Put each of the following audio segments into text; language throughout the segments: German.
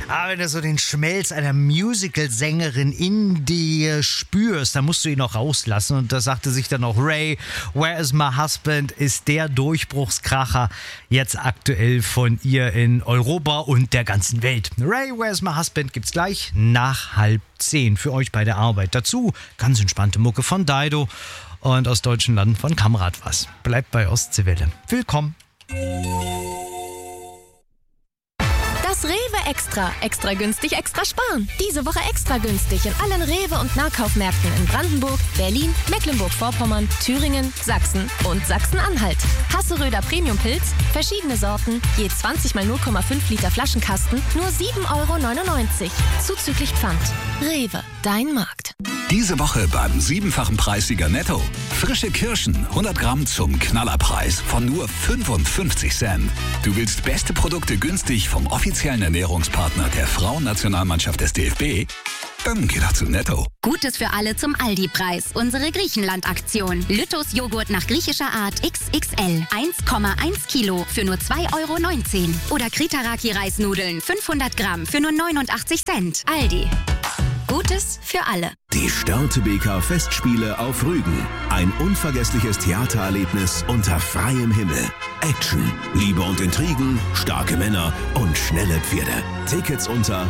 Aber wenn du so den Schmelz einer Musical-Sängerin in dir spürst, dann musst du ihn auch rauslassen. Und da sagte sich dann auch Ray, Where is my husband, ist der Durchbruchskracher jetzt aktuell von ihr in Europa und der ganzen Welt. Ray, Where is my husband gibt's gleich nach 9:30 für euch bei der Arbeit. Dazu ganz entspannte Mucke von Dido und aus deutschen Landen von Kamrad was. Bleibt bei Ostseewelle. Willkommen. Das Rewe Extra. Extra günstig, extra sparen. Diese Woche extra günstig in allen Rewe- und Nahkaufmärkten in Brandenburg, Berlin, Mecklenburg-Vorpommern, Thüringen, Sachsen und Sachsen-Anhalt. Hasseröder Premium-Pilz, verschiedene Sorten, je 20 mal 0,5 Liter Flaschenkasten, nur 7,99 €. Zuzüglich Pfand. Rewe, dein Markt. Diese Woche beim 7-fachen Preissieger Netto. Frische Kirschen, 100 Gramm zum Knallerpreis von nur 55 Cent. Du willst beste Produkte günstig vom offiziellen Ernährungspartner der Frauennationalmannschaft des DFB? Dann geh doch zu Netto. Gutes für alle zum Aldi-Preis. Unsere Griechenland-Aktion. Lytos Joghurt nach griechischer Art XXL. 1,1 Kilo für nur 2,19 €. Oder Kritaraki Reisnudeln 500 Gramm für nur 89 Cent. Aldi. Gutes für alle. Die Störtebeker Festspiele auf Rügen. Ein unvergessliches Theatererlebnis unter freiem Himmel. Action, Liebe und Intrigen, starke Männer und schnelle Pferde. Tickets unter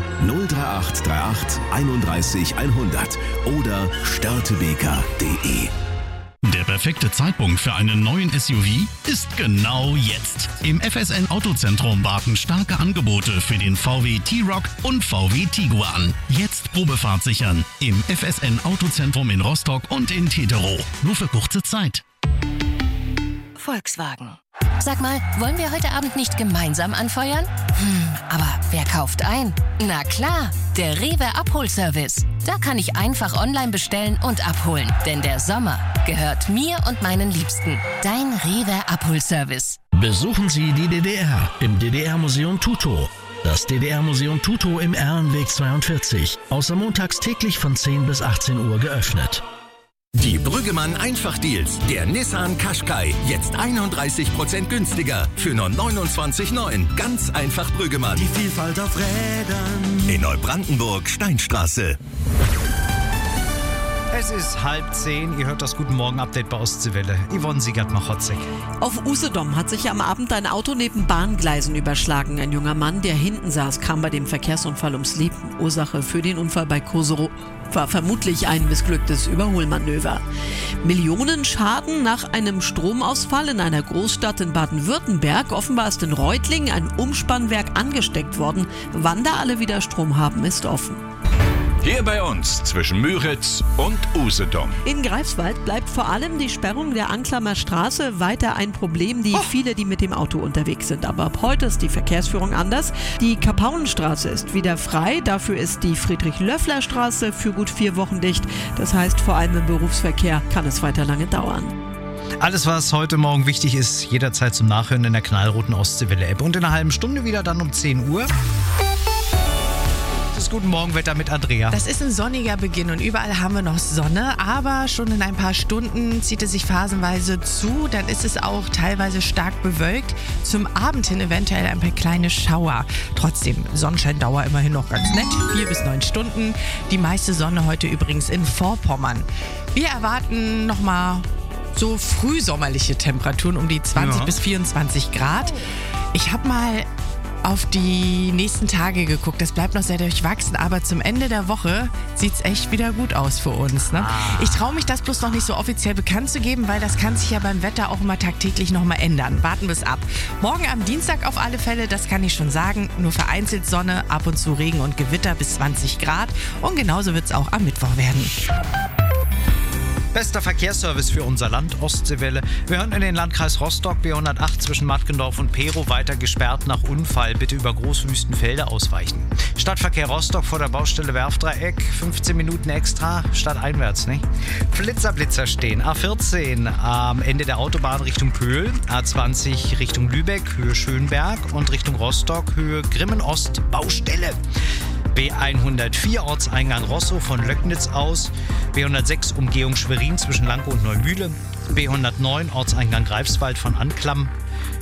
03838 31 100 oder störtebeker.de. Der perfekte Zeitpunkt für einen neuen SUV ist genau jetzt. Im FSN Autozentrum warten starke Angebote für den VW T-Roc und VW Tiguan. Jetzt Probefahrt sichern. Im FSN Autozentrum in Rostock und in Teterow. Nur für kurze Zeit. Volkswagen. Sag mal, wollen wir heute Abend nicht gemeinsam anfeuern? Aber wer kauft ein? Na klar, der Rewe Abholservice. Da kann ich einfach online bestellen und abholen. Denn der Sommer gehört mir und meinen Liebsten. Dein Rewe Abholservice. Besuchen Sie die DDR im DDR-Museum Tutow. Das DDR-Museum Tutow im Erlenweg 42. Außer montags täglich von 10 bis 18 Uhr geöffnet. Die Brüggemann Einfachdeals. Der Nissan Qashqai. Jetzt 31% günstiger. Für nur 29,9. Ganz einfach Brüggemann. Die Vielfalt auf Rädern. In Neubrandenburg, Steinstraße. Es ist 9:30. Ihr hört das Guten Morgen-Update bei Ostseewelle. Yvonne Siegert-Machotzek. Auf Usedom hat sich am Abend ein Auto neben Bahngleisen überschlagen. Ein junger Mann, der hinten saß, kam bei dem Verkehrsunfall ums Leben. Ursache für den Unfall bei Koserow war vermutlich ein missglücktes Überholmanöver. Millionen Schaden nach einem Stromausfall in einer Großstadt in Baden-Württemberg. Offenbar ist in Reutlingen ein Umspannwerk angesteckt worden. Wann da alle wieder Strom haben, ist offen. Hier bei uns zwischen Müritz und Usedom. In Greifswald bleibt vor allem die Sperrung der Anklammer Straße weiter ein Problem, die viele, die mit dem Auto unterwegs sind. Aber ab heute ist die Verkehrsführung anders. Die Kapauenstraße ist wieder frei. Dafür ist die Friedrich-Löffler-Straße für gut 4 Wochen dicht. Das heißt, vor allem im Berufsverkehr kann es weiter lange dauern. Alles, was heute Morgen wichtig ist, jederzeit zum Nachhören in der knallroten Ostseewelle-App. Und in einer halben Stunde wieder dann um 10 Uhr. Guten Morgenwetter mit Andrea. Das ist ein sonniger Beginn und überall haben wir noch Sonne, aber schon in ein paar Stunden zieht es sich phasenweise zu, dann ist es auch teilweise stark bewölkt. Zum Abend hin eventuell ein paar kleine Schauer. Trotzdem, Sonnenscheindauer immerhin noch ganz nett, 4 bis 9 Stunden. Die meiste Sonne heute übrigens in Vorpommern. Wir erwarten nochmal so frühsommerliche Temperaturen um die 20 bis 24 Grad. Ich habe mal auf die nächsten Tage geguckt. Das bleibt noch sehr durchwachsen, aber zum Ende der Woche sieht es echt wieder gut aus für uns. Ne? Ich traue mich das bloß noch nicht so offiziell bekannt zu geben, weil das kann sich ja beim Wetter auch immer tagtäglich nochmal ändern. Warten wir es ab. Morgen am Dienstag auf alle Fälle, das kann ich schon sagen, nur vereinzelt Sonne, ab und zu Regen und Gewitter bis 20 Grad. Und genauso wird es auch am Mittwoch werden. Bester Verkehrsservice für unser Land, Ostseewelle. Wir hören in den Landkreis Rostock, B108 zwischen Matkendorf und Perow weiter gesperrt nach Unfall. Bitte über Großwüstenfelder ausweichen. Stadtverkehr Rostock vor der Baustelle Werfdreieck, 15 Minuten extra, stadteinwärts, nicht? Blitzer stehen. A14 am Ende der Autobahn Richtung Pöhl, A20 Richtung Lübeck, Höhe Schönberg und Richtung Rostock, Höhe Grimmen-Ost, Baustelle. B104 Ortseingang Rosso von Löcknitz aus, B106 Umgehung Schwerin zwischen Lanke und Neumühle, B109 Ortseingang Greifswald von Anklam,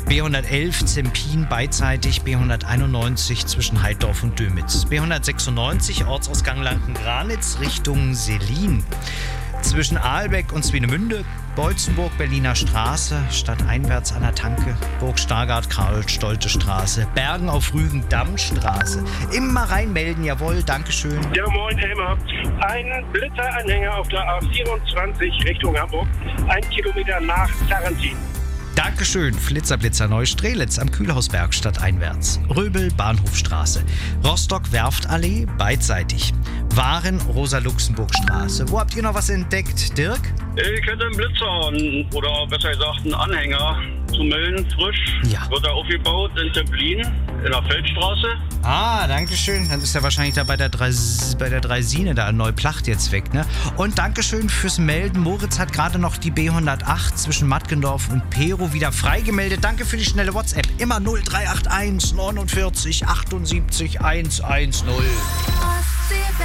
B111 Zempin beidseitig, B191 zwischen Heiddorf und Dömitz, B196 Ortsausgang Lanken-Granitz Richtung Selin. Zwischen Aalbeck und Swinemünde, Beutzenburg, Berliner Straße, stadteinwärts an der Tanke, Burg Stargard, Karl-Stolte Straße, Bergen auf Rügen, Dammstraße. Immer reinmelden, jawohl, Dankeschön. Ja, moin, Elmar. Ein Blitzeranhänger auf der A24 Richtung Hamburg, 1 Kilometer nach Tarantin. Dankeschön, Flitzer Neustrelitz am Kühlhausberg stadteinwärts. Röbel, Bahnhofstraße. Rostock, Werftallee, beidseitig. Waren, Rosa-Luxemburg-Straße. Wo habt ihr noch was entdeckt, Dirk? Ich hätte einen Blitzer oder besser gesagt einen Anhänger zu melden, frisch. Ja. Wird er aufgebaut in Templin, in der Feldstraße. Ah, dankeschön. Dann ist er wahrscheinlich da bei der Dreisine, da in Neuplacht jetzt weg, ne? Und dankeschön fürs Melden. Moritz hat gerade noch die B108 zwischen Matkendorf und Pero wieder freigemeldet. Danke für die schnelle WhatsApp. Immer 0381 49 78 110.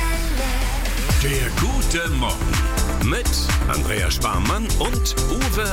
Der gute Morgen mit Andrea Sparmann und Uwe